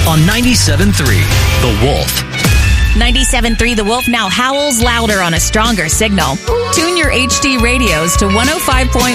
on 97.3 The Wolf. 97.3 The Wolf now howls louder on a stronger signal. Tune your HD radios to 105.1